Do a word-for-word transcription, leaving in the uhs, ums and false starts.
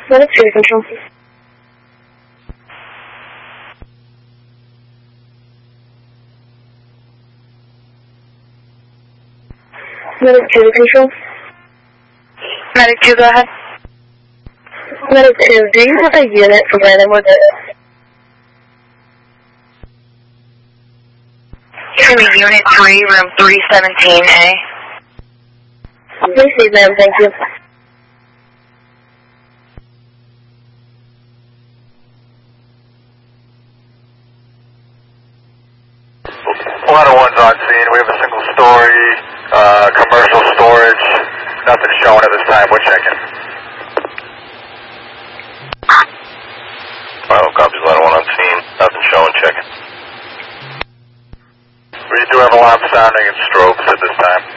Medic two to control. Medic two to control. Medic two, go ahead. Medic two, do you have a unit for Brandon with it? Give me Unit three, room three seventeen A. Receive, ma'am, thank you. one oh one's on scene. We have a single story, uh, commercial storage. Nothing showing at this time. We're checking. Final copies, one oh one on scene. Nothing showing, checking. We do have alarm sounding and strobes at this time.